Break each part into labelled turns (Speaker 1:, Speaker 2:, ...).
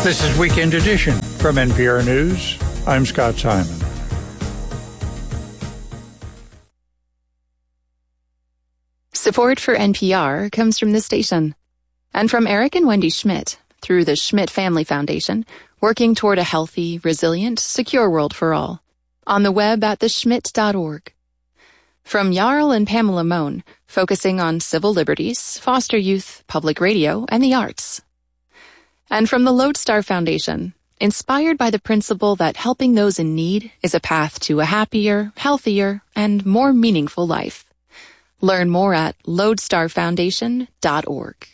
Speaker 1: This is Weekend Edition from NPR News. I'm Scott Simon.
Speaker 2: Support for NPR comes from this station and from Eric and Wendy Schmidt through the Schmidt Family Foundation, working toward a healthy, resilient, secure world for all. On the web at theschmidt.org. From Jarl and Pamela Mohn, focusing on civil liberties, foster youth, public radio, and the arts. And from the Lodestar Foundation, inspired by the principle that helping those in need is a path to a happier, healthier, and more meaningful life. Learn more at lodestarfoundation.org.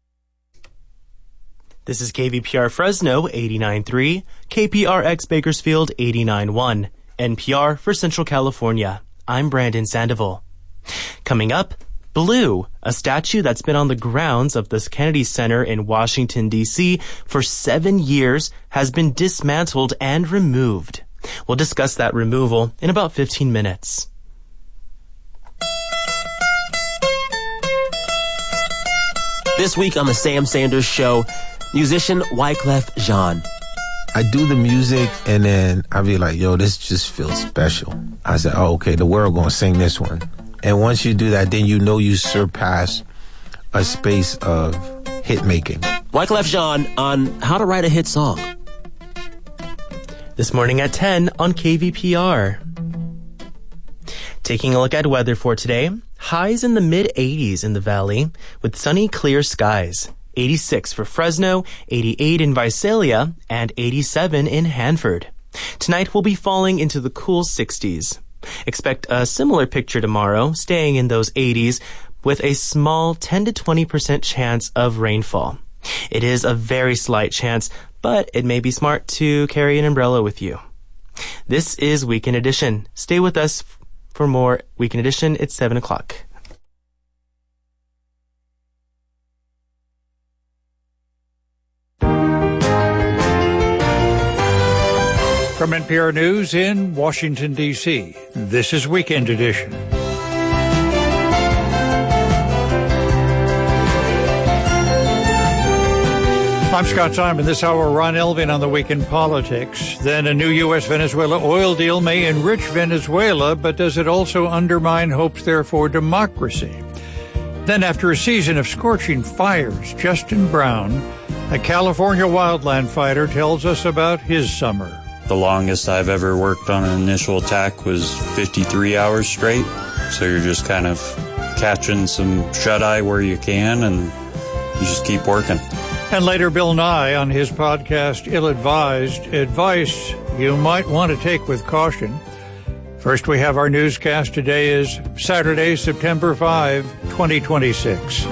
Speaker 3: This is KVPR Fresno 89.3, KPRX Bakersfield 89.1, NPR for Central California. I'm Brandon Sandoval. Coming up, Blue, a statue that's been on the grounds of the Kennedy Center in Washington, D.C. for 7 years, has been dismantled and removed. We'll discuss that removal in about 15 minutes.
Speaker 4: This week on the Sam Sanders Show, musician Wyclef Jean.
Speaker 5: I do the music, and then I be like, yo, this just feels special. I said, oh, okay, the world gonna sing this one. And once you do that, then you know you surpass a space of hit making.
Speaker 4: Wyclef Jean on how to write a hit song.
Speaker 3: This morning at 10 on KVPR. Taking a look at weather for today. Highs in the mid-80s in the valley with sunny, clear skies. 86 for Fresno, 88 in Visalia, and 87 in Hanford. Tonight we'll be falling into the cool 60s. Expect a similar picture tomorrow, staying in those 80s, with a small 10 to 20% chance of rainfall. It is a very slight chance, but it may be smart to carry an umbrella with you. This is Weekend Edition. Stay with us for more Weekend Edition. It's 7 o'clock.
Speaker 1: From NPR News in Washington, D.C., this is Weekend Edition. I'm Scott Simon. This hour, Ron Elvin on the Weekend Politics. Then a new U.S.-Venezuela oil deal may enrich Venezuela, but does it also undermine hopes there for democracy? Then, after a season of scorching fires, Justin Brown, a California wildland fighter, tells us about his summer.
Speaker 6: The longest I've ever worked on an initial attack was 53 hours straight. So you're just kind of catching some shut-eye where you can, and you just keep working.
Speaker 1: And later, Bill Nye on his podcast, Ill-Advised, advice you might want to take with caution. First, we have our newscast. Today is Saturday, September 5, 2026.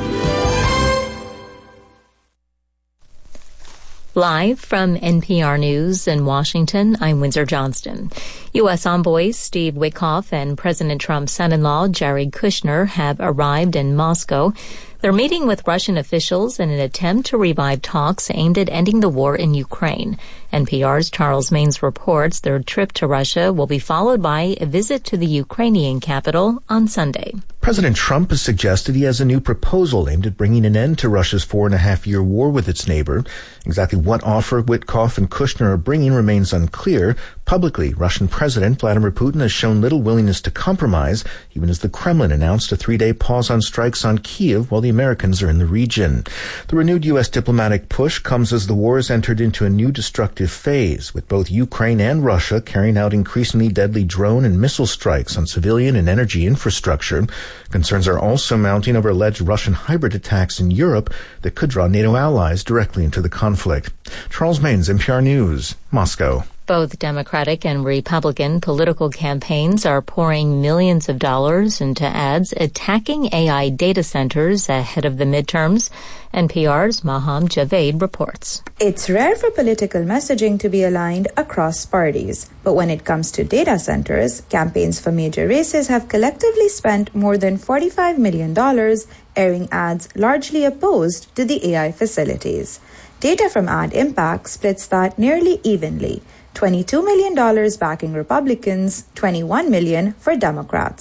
Speaker 7: Live from NPR News in Washington, I'm Windsor Johnston. U.S. envoys Steve Witkoff and President Trump's son-in-law Jared Kushner have arrived in Moscow. They're meeting with Russian officials in an attempt to revive talks aimed at ending the war in Ukraine. NPR's Charles Maines reports their trip to Russia will be followed by a visit to the Ukrainian capital on Sunday.
Speaker 8: President Trump has suggested he has a new proposal aimed at bringing an end to Russia's 4.5-year war with its neighbor. Exactly what offer Witkoff and Kushner are bringing remains unclear. Publicly, Russian President Vladimir Putin has shown little willingness to compromise, even as the Kremlin announced a 3-day pause on strikes on Kyiv while the Americans are in the region. The renewed U.S. diplomatic push comes as the war has entered into a new destructive phase, with both Ukraine and Russia carrying out increasingly deadly drone and missile strikes on civilian and energy infrastructure. Concerns are also mounting over alleged Russian hybrid attacks in Europe that could draw NATO allies directly into the conflict. Charles Maines, NPR News, Moscow.
Speaker 7: Both Democratic and Republican political campaigns are pouring millions of dollars into ads attacking AI data centers ahead of the midterms. NPR's Maham Javed reports.
Speaker 9: It's rare for political messaging to be aligned across parties. But when it comes to data centers, campaigns for major races have collectively spent more than $45 million airing ads largely opposed to the AI facilities. Data from Ad Impact splits that nearly evenly. $22 million backing Republicans, $21 million for Democrats.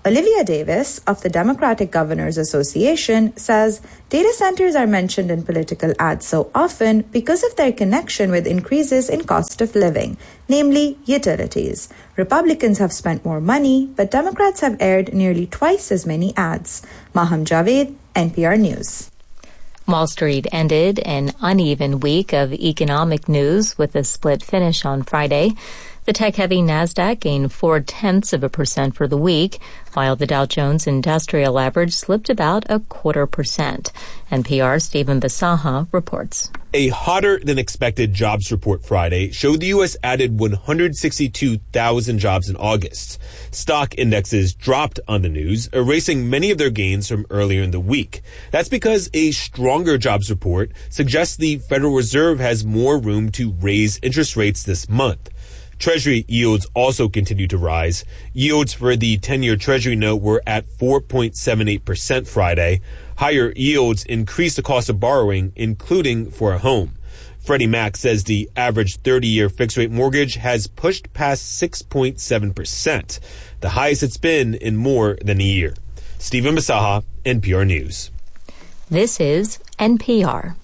Speaker 9: Olivia Davis of the Democratic Governors Association says data centers are mentioned in political ads so often because of their connection with increases in cost of living, namely utilities. Republicans have spent more money, but Democrats have aired nearly twice as many ads. Maham Javed, NPR News.
Speaker 7: Wall Street ended an uneven week of economic news with a split finish on Friday. The tech-heavy Nasdaq gained 0.4% for the week, while the Dow Jones Industrial Average slipped about 0.25%. NPR's Stephen Bisaha reports.
Speaker 10: A hotter-than-expected jobs report Friday showed the U.S. added 162,000 jobs in August. Stock indexes dropped on the news, erasing many of their gains from earlier in the week. That's because a stronger jobs report suggests the Federal Reserve has more room to raise interest rates this month. Treasury yields also continue to rise. Yields for the 10-year Treasury note were at 4.78% Friday. Higher yields increase the cost of borrowing, including for a home. Freddie Mac says the average 30-year fixed-rate mortgage has pushed past 6.7%, the highest it's been in more than a year. Stephen Bisaha, NPR News.
Speaker 7: This is NPR.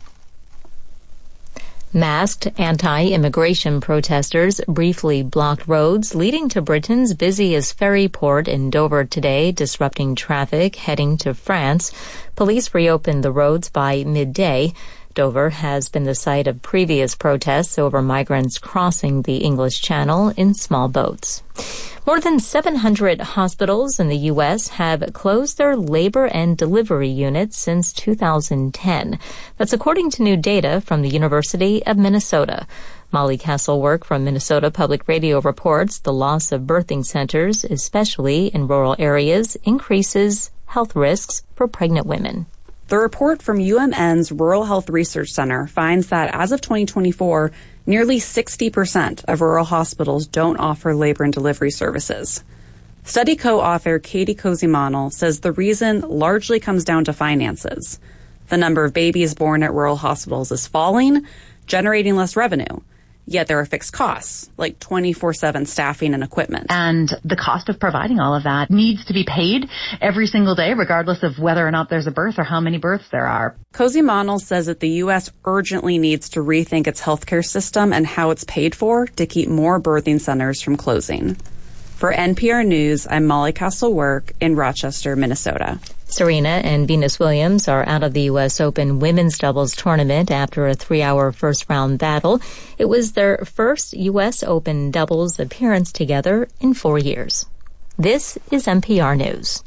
Speaker 7: Masked anti-immigration protesters briefly blocked roads leading to Britain's busiest ferry port in Dover today, disrupting traffic heading to France. Police reopened the roads by midday. Dover has been the site of previous protests over migrants crossing the English Channel in small boats. More than 700 hospitals in the U.S. have closed their labor and delivery units since 2010. That's according to new data from the University of Minnesota. Molly Castlework from Minnesota Public Radio reports the loss of birthing centers, especially in rural areas, increases health risks for pregnant women.
Speaker 11: The report from UMN's Rural Health Research Center finds that as of 2024, nearly 60% of rural hospitals don't offer labor and delivery services. Study co-author Katie Kozimanel says the reason largely comes down to finances. The number of babies born at rural hospitals is falling, generating less revenue. Yet there are fixed costs, like 24/7 staffing and equipment.
Speaker 12: And the cost of providing all of that needs to be paid every single day, regardless of whether or not there's a birth or how many births there are.
Speaker 11: Kozimanel says that the U.S. urgently needs to rethink its healthcare system and how it's paid for to keep more birthing centers from closing. For NPR News, I'm Molly Castlework in Rochester, Minnesota.
Speaker 7: Serena and Venus Williams are out of the U.S. Open women's doubles tournament after a 3-hour first-round battle. It was their first U.S. Open doubles appearance together in 4 years. This is NPR News.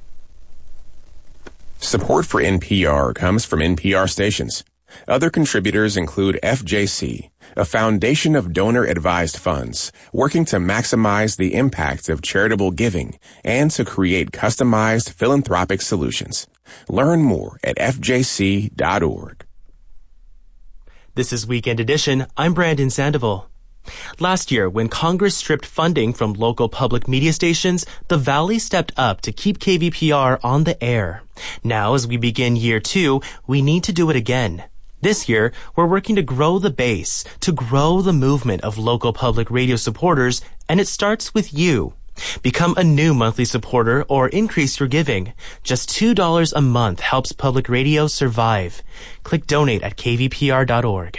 Speaker 13: Support for NPR comes from NPR stations. Other contributors include FJC, a foundation of donor-advised funds working to maximize the impact of charitable giving and to create customized philanthropic solutions. Learn more at fjc.org.
Speaker 3: This is Weekend Edition. I'm Brandon Sandoval. Last year, when Congress stripped funding from local public media stations, the Valley stepped up to keep KVPR on the air. Now, as we begin year 2, we need to do it again. This year, we're working to grow the base, to grow the movement of local public radio supporters, and it starts with you. Become a new monthly supporter or increase your giving. Just $2 a month helps public radio survive. Click donate at kvpr.org.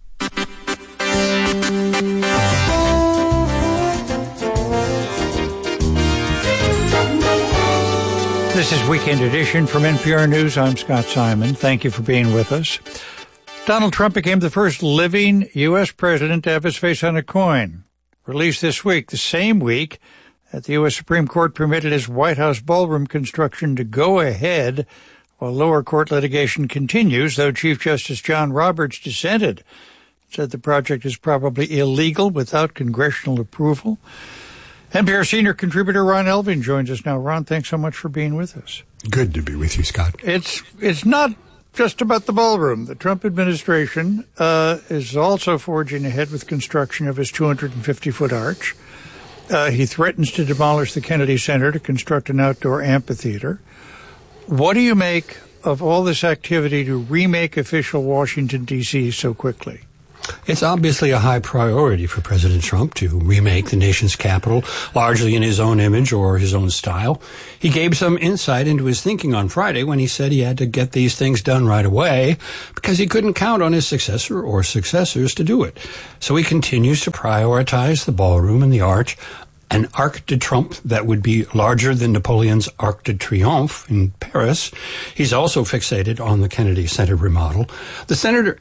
Speaker 1: This is Weekend Edition from NPR News. I'm Scott Simon. Thank you for being with us. Donald Trump became the first living U.S. president to have his face on a coin. Released this week, the same week that the U.S. Supreme Court permitted his White House ballroom construction to go ahead while lower court litigation continues, though Chief Justice John Roberts dissented. Said the project is probably illegal without congressional approval. NPR senior contributor Ron Elving joins us now. Ron, thanks so much for being with us.
Speaker 14: Good to be with you, Scott.
Speaker 1: It's not just about the ballroom. The Trump administration is also forging ahead with construction of his 250-foot arch. He threatens to demolish the Kennedy Center to construct an outdoor amphitheater. What do you make of all this activity to remake official Washington, D.C. so quickly?
Speaker 14: It's obviously a high priority for President Trump to remake the nation's capital largely in his own image or his own style. He gave some insight into his thinking on Friday when he said he had to get these things done right away because he couldn't count on his successor or successors to do it. So he continues to prioritize the ballroom and the arch, an Arc de Triomphe that would be larger than Napoleon's Arc de Triomphe in Paris. He's also fixated on the Kennedy Center remodel. The center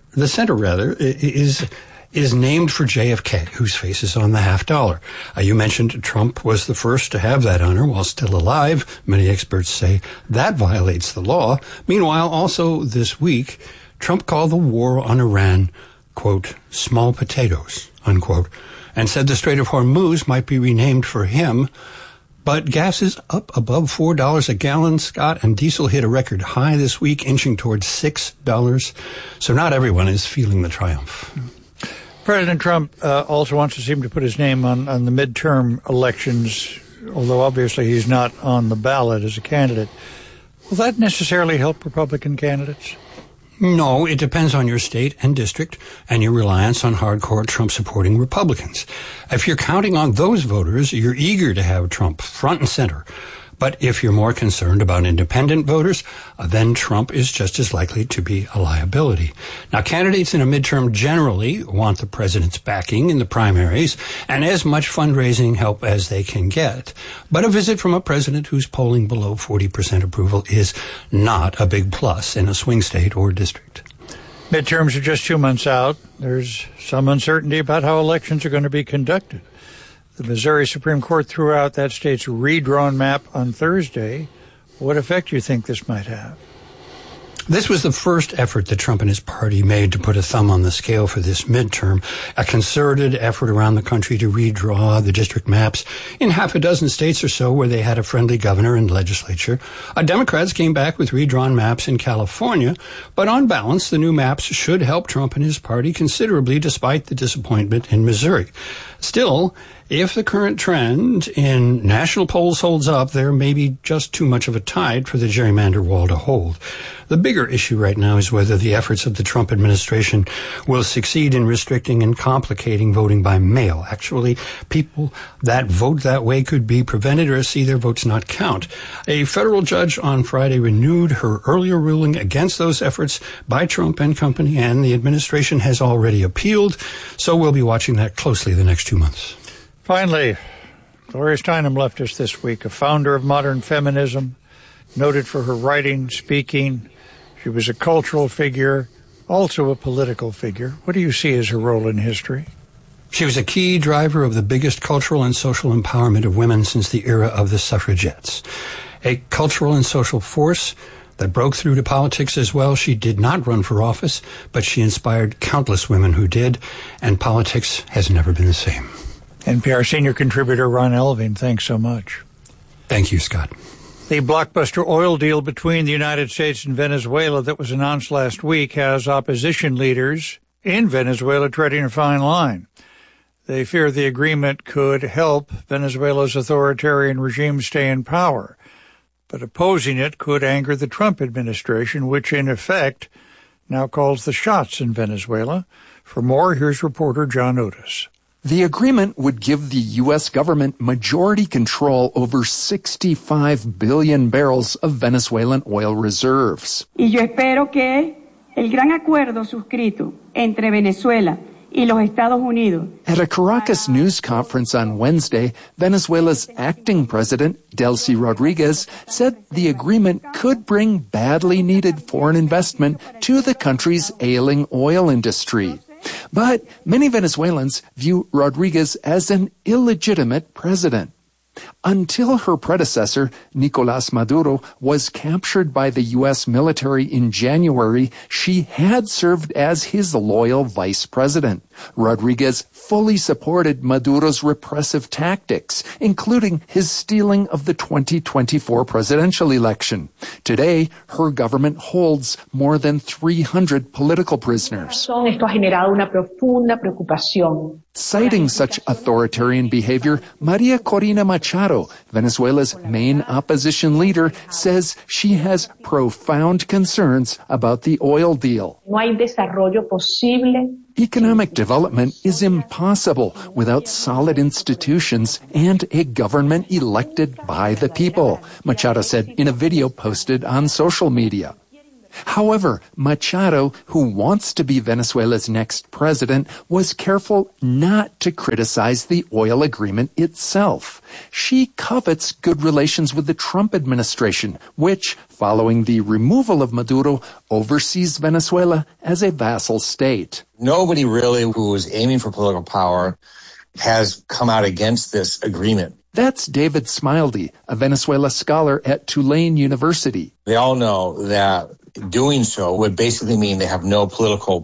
Speaker 14: is named for JFK, whose face is on the $50. You mentioned Trump was the first to have that honor while still alive. Many experts say that violates the law. Meanwhile, also this week, Trump called the war on Iran, quote, small potatoes, unquote, and said the Strait of Hormuz might be renamed for him. But gas is up above $4 a gallon, Scott, and diesel hit a record high this week, inching towards $6. So not everyone is feeling the triumph.
Speaker 1: President Trump also wants to seem to put his name on the midterm elections, although obviously he's not on the ballot as a candidate. Will that necessarily help Republican candidates?
Speaker 14: No, it depends on your state and district and your reliance on hardcore Trump-supporting Republicans. If you're counting on those voters, you're eager to have Trump front and center. But if you're more concerned about independent voters, then Trump is just as likely to be a liability. Now, candidates in a midterm generally want the president's backing in the primaries and as much fundraising help as they can get. But a visit from a president who's polling below 40% approval is not a big plus in a swing state or district.
Speaker 1: Midterms are just 2 months out. There's some uncertainty about how elections are going to be conducted. The Missouri Supreme Court threw out that state's redrawn map on Thursday. What effect do you think this might have?
Speaker 14: This was the first effort that Trump and his party made to put a thumb on the scale for this midterm, a concerted effort around the country to redraw the district maps in half a dozen states or so where they had a friendly governor and legislature. Democrats came back with redrawn maps in California, but on balance, the new maps should help Trump and his party considerably despite the disappointment in Missouri. Still, if the current trend in national polls holds up, there may be just too much of a tide for the gerrymander wall to hold. The bigger issue right now is whether the efforts of the Trump administration will succeed in restricting and complicating voting by mail. Actually, people that vote that way could be prevented or see their votes not count. A federal judge on Friday renewed her earlier ruling against those efforts by Trump and company, and the administration has already appealed, so we'll be watching that closely the next 2 months.
Speaker 1: Finally, Gloria Steinem left us this week, a founder of modern feminism, noted for her writing, speaking. She was a cultural figure, also a political figure. What do you see as her role in history?
Speaker 14: She was a key driver of the biggest cultural and social empowerment of women since the era of the suffragettes. A cultural and social force that broke through to politics as well. She did not run for office, but she inspired countless women who did, and politics has never been the same.
Speaker 1: NPR senior contributor Ron Elving, thanks so much.
Speaker 14: Thank you, Scott.
Speaker 1: The blockbuster oil deal between the United States and Venezuela that was announced last week has opposition leaders in Venezuela treading a fine line. They fear the agreement could help Venezuela's authoritarian regime stay in power, but opposing it could anger the Trump administration, which in effect now calls the shots in Venezuela. For more, here's reporter John Otis.
Speaker 15: The agreement would give the U.S. government majority control over 65 billion barrels of Venezuelan oil reserves.
Speaker 16: Y yo espero que el gran acuerdo suscrito entre Venezuela y los Estados Unidos.
Speaker 15: At a Caracas news conference on Wednesday, Venezuela's acting president, Delcy Rodriguez, said the agreement could bring badly needed foreign investment to the country's ailing oil industry. But many Venezuelans view Rodriguez as an illegitimate president. Until her predecessor, Nicolás Maduro, was captured by the U.S. military in January, she had served as his loyal vice president. Rodriguez fully supported Maduro's repressive tactics, including his stealing of the 2024 presidential election. Today, her government holds more than 300 political prisoners.
Speaker 16: Esto ha generado una profunda preocupación.
Speaker 15: Citing such authoritarian behavior, Maria Corina Machado, Venezuela's main opposition leader, says she has profound concerns about the oil deal.
Speaker 16: No hay desarrollo posible
Speaker 15: Economic development is impossible without solid institutions and a government elected by the people, Machado said in a video posted on social media. However, Machado, who wants to be Venezuela's next president, was careful not to criticize the oil agreement itself. She covets good relations with the Trump administration, which, following the removal of Maduro, oversees Venezuela as a vassal state.
Speaker 17: Nobody really who is aiming for political power has come out against this agreement.
Speaker 15: That's David Smiley, a Venezuela scholar at Tulane University.
Speaker 17: They all know that doing so would basically mean they have no political